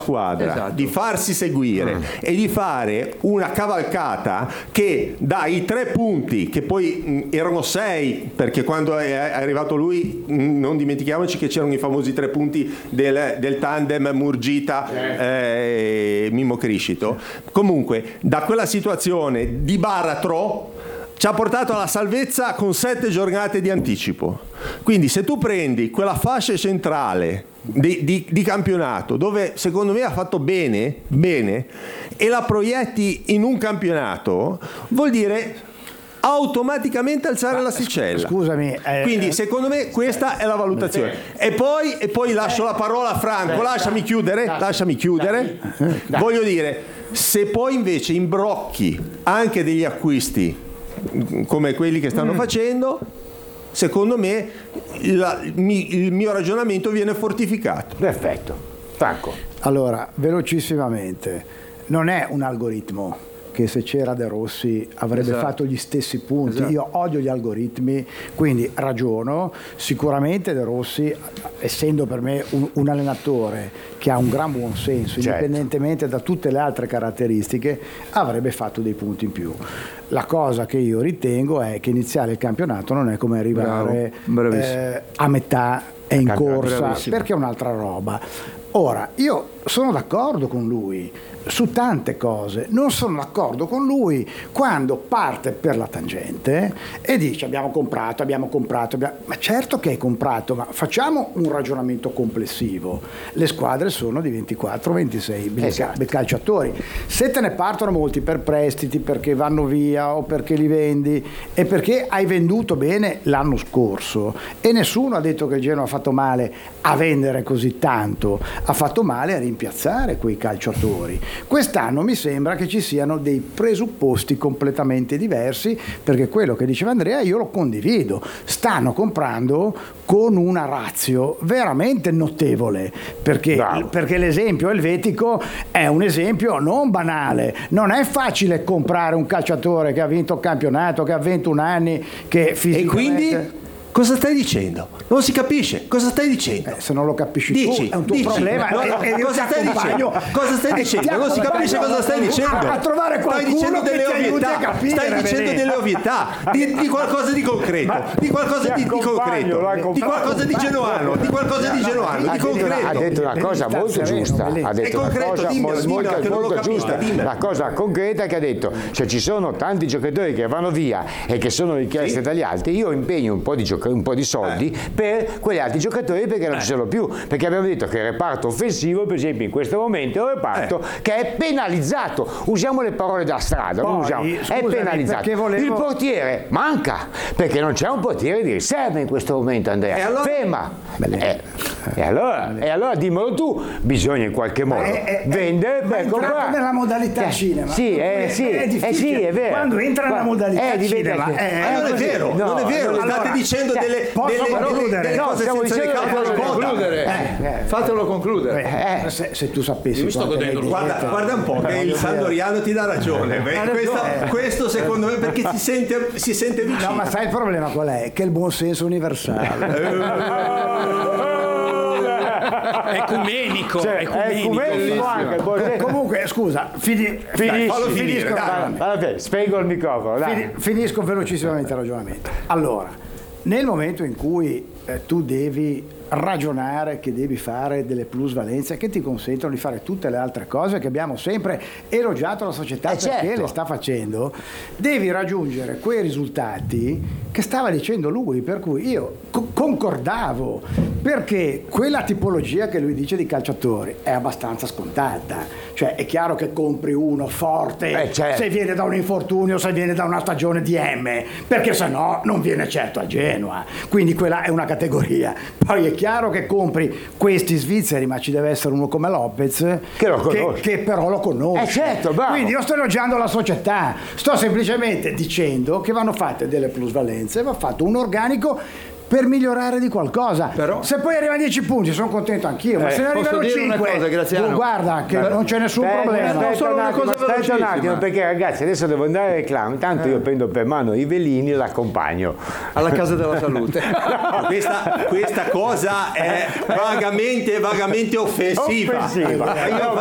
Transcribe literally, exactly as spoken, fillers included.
squadra, esatto, di farsi seguire mm. e di fare una cavalcata che dà i tre punti, che poi mh, erano sei, perché quando è arrivato lui mh, non dimentichiamoci che c'erano i famosi tre punti del, del tandem Murgita eh, Mimmo Criscito. Comunque da quella situazione di baratro ci ha portato alla salvezza con sette giornate di anticipo. Quindi se tu prendi quella fascia centrale di, di, di campionato, dove secondo me ha fatto bene, bene, e la proietti in un campionato, vuol dire automaticamente alzare Ma, l'asticella. Scusami. Eh, Quindi secondo me questa è la valutazione. E poi, e poi lascio la parola a Franco, lasciami chiudere, lasciami chiudere. Voglio dire, se poi invece imbrocchi anche degli acquisti come quelli che stanno mm. facendo, secondo me la, mi, il mio ragionamento viene fortificato. Perfetto. Franco. Allora, velocissimamente, non è un algoritmo che se c'era De Rossi avrebbe esatto. fatto gli stessi punti. Esatto. Io odio gli algoritmi, quindi ragiono. Sicuramente De Rossi, essendo per me un, un allenatore che ha un gran buon senso, certo. indipendentemente da tutte le altre caratteristiche, avrebbe fatto dei punti in più. La cosa che io ritengo è che iniziare il campionato non è come arrivare eh, a metà e in corsa, bravissimo. Perché è un'altra roba. Ora, io sono d'accordo con lui su tante cose, non sono d'accordo con lui quando parte per la tangente e dice abbiamo comprato, abbiamo comprato, abbiamo... ma certo che hai comprato, ma facciamo un ragionamento complessivo. Le squadre sono di ventiquattro ventisei esatto. calciatori, se te ne partono molti per prestiti, perché vanno via o perché li vendi e perché hai venduto bene l'anno scorso, e nessuno ha detto che il Genoa ha fatto male a vendere così tanto, ha fatto male a rimpiazzare quei calciatori. Quest'anno mi sembra che ci siano dei presupposti completamente diversi, perché quello che diceva Andrea io lo condivido. Stanno comprando con una ratio veramente notevole, perché, perché l'esempio elvetico è un esempio non banale. Non è facile comprare un calciatore che ha vinto il campionato, che ha ventuno anni, che fisicamente... E quindi... cosa stai dicendo? Non si capisce. Cosa stai dicendo? Eh, se non lo capisci dici, tu, è un tuo dici, problema. no, e, e cosa, stai dicendo? cosa stai dicendo? Non si capisce cosa stai dicendo. A, a trovare qualcuno stai dicendo delle che ti ovvietà. A capire, stai dicendo vedete. delle ovvietà. Di, di qualcosa di concreto. Di qualcosa di, di concreto. Di qualcosa di genuano. Di qualcosa di genuano. Di concreto. Ha detto una cosa molto giusta. Ha detto una cosa molto giusta. La cosa concreta che ha detto: se ci sono tanti giocatori che vanno via e che sono richiesti dagli altri, io impegno un po' di un po' di soldi per quegli altri giocatori, perché non ci sono più, perché abbiamo detto che il reparto offensivo, per esempio, in questo momento è un reparto eh. che è penalizzato. Usiamo le parole da strada. Poi, usiamo. Scusami, è penalizzato. Volevo... il portiere manca, perché non c'è un portiere di riserva in questo momento, Andrea. E allora... ferma eh, e, allora, e allora dimmelo tu, bisogna in qualche modo eh, eh, vendere per comprare. Nella modalità eh, cinema sì, eh, sì, è eh, sì, è vero. Quando entra nella modalità eh, cinema che... eh, eh, non è vero, no, non è vero, allora, state dicendo delle, posso delle, concludere? delle no, cose stiamo senza dicendo le concludere. Eh, eh. Fatelo concludere. Eh, se, se tu sapessi, sto godendo. Guarda, guarda un po' che il Sandoriano ti dà ragione. Questo, questo secondo me perché si sente, si sente vicino. No, ma sai il problema qual è? Che il buon senso universale. Ecumenico, cioè, ecumenico, ecumenico anche. Comunque, scusa, fini, Finisci, dai, finisco, finisco, dai, dai, spengo il microfono. Dai. Finisco velocissimamente il ragionamento. Allora, nel momento in cui eh, tu devi ragionare che devi fare delle plusvalenze che ti consentono di fare tutte le altre cose che abbiamo sempre elogiato la società eh perché certo. le sta facendo, devi raggiungere quei risultati che stava dicendo lui, per cui io co- concordavo, perché quella tipologia che lui dice di calciatori è abbastanza scontata, cioè è chiaro che compri uno forte eh certo. se viene da un infortunio, se viene da una stagione di M, perché se no non viene certo a Genoa, quindi quella è una categoria. Poi è chiaro che compri questi svizzeri, ma ci deve essere uno come Lopez che, lo che, che però lo conosce. Eh certo, bravo. Quindi io sto elogiando la società, sto semplicemente dicendo che vanno fatte delle plusvalenze, va fatto un organico per migliorare di qualcosa. Però, se poi arriva a dieci punti sono contento anch'io, ma eh, se ne arrivano cinque, tu guarda che non c'è nessun Beh, problema. Aspetta, solo una cosa aspetta un attimo, perché ragazzi adesso devo andare al clown, intanto eh. io prendo per mano i velini e l'accompagno alla casa della salute. questa, questa cosa è vagamente, vagamente offensiva. offensiva.